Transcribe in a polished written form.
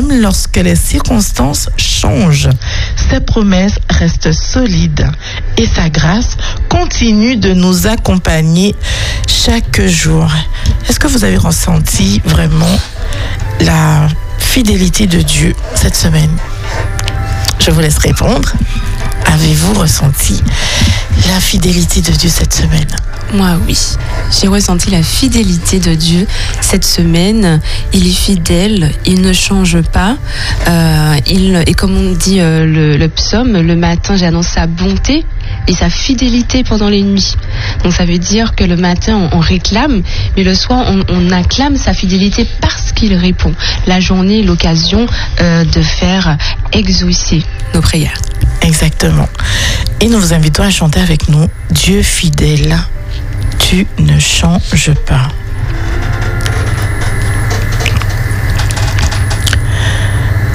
même lorsque les circonstances changent, ses promesses restent solides et sa grâce continue de nous accompagner chaque jour. Est-ce que vous avez ressenti vraiment la fidélité de Dieu cette semaine? Je vous laisse répondre. Avez-vous ressenti la fidélité de Dieu cette semaine? Moi, oui. J'ai ressenti la fidélité de Dieu cette semaine. Il est fidèle, il ne change pas. Et comme on dit le psaume, le matin, j'annonce sa bonté et sa fidélité pendant les nuits. Donc ça veut dire que le matin, on réclame, mais le soir, on acclame sa fidélité parce qu'il répond. La journée est l'occasion de faire exaucer nos prières. Exactement. Et nous vous invitons à chanter avec nous « Dieu fidèle, tu ne changes pas ».